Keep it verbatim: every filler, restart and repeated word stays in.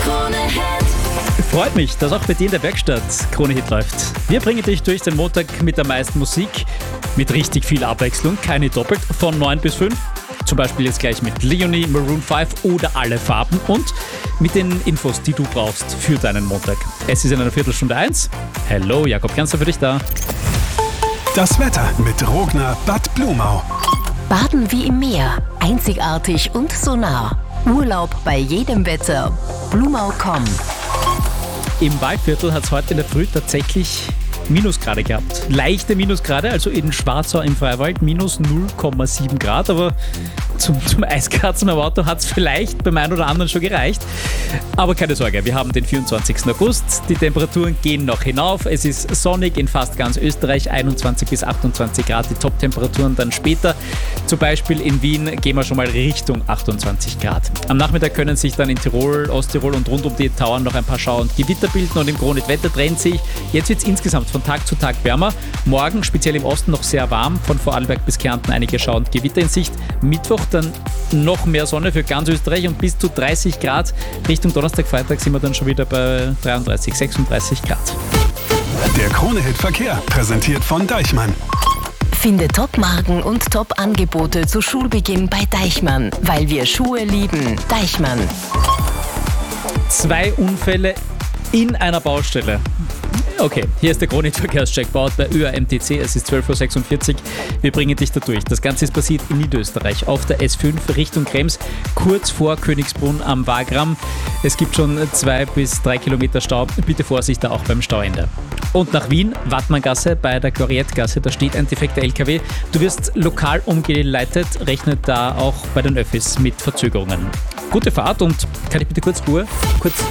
Freut mich, dass auch bei dir in der Werkstatt Krone Hit läuft. Wir bringen dich durch den Montag mit der meisten Musik, mit richtig viel Abwechslung, keine doppelt, von neun bis fünf. Zum Beispiel jetzt gleich mit Leonie, Maroon fünf oder Alle Farben und mit den Infos, die du brauchst für deinen Montag. Es ist in einer Viertelstunde eins. Hello, Jakob Kernster für dich da. Das Wetter mit Rogner Bad Blumau. Baden wie im Meer, einzigartig und so nah. Urlaub bei jedem Wetter. Blumau Punkt com. Im Waldviertel hat es heute in der Früh tatsächlich Minusgrade gehabt. Leichte Minusgrade, also in Schwarzau im Freiwald minus null Komma sieben Grad, aber zum, zum Eiskratzen am Auto hat es vielleicht beim einen oder anderen schon gereicht. Aber keine Sorge, wir haben den vierundzwanzigsten August, die Temperaturen gehen noch hinauf, es ist sonnig in fast ganz Österreich, einundzwanzig bis achtundzwanzig Grad, die Top-Temperaturen dann später. Zum Beispiel in Wien gehen wir schon mal Richtung achtundzwanzig Grad. Am Nachmittag können sich dann in Tirol, Osttirol und rund um die Tauern noch ein paar Schauer und Gewitter bilden und im Krone Hit Wetter trennt sich. Jetzt wird es insgesamt von Tag zu Tag wärmer. Morgen speziell im Osten noch sehr warm, von Vorarlberg bis Kärnten einige Schauer und Gewitter in Sicht. Mittwoch dann noch mehr Sonne für ganz Österreich und bis zu dreißig Grad. Richtung Donnerstag, Freitag sind wir dann schon wieder bei dreiunddreißig, sechsunddreißig Grad. Der Krone Hit Verkehr, präsentiert von Deichmann. Finde Top-Marken und Top-Angebote zu Schulbeginn bei Deichmann, weil wir Schuhe lieben. Deichmann. Zwei Unfälle in einer Baustelle. Okay, hier ist der Krone Hit Verkehrscheck baut bei Ö A M T C. Es ist zwölf Uhr sechsundvierzig. Wir bringen dich da durch. Das Ganze ist passiert in Niederösterreich auf der S fünf Richtung Krems, kurz vor Königsbrunn am Wagram. Es gibt schon zwei bis drei Kilometer Stau. Bitte Vorsicht da auch beim Stauende. Und nach Wien, Wattmanngasse bei der Gloriettgasse, da steht ein defekter L K W. Du wirst lokal umgeleitet, rechnet da auch bei den Öffis mit Verzögerungen. Gute Fahrt und kann ich bitte kurz Ruhe? Kurz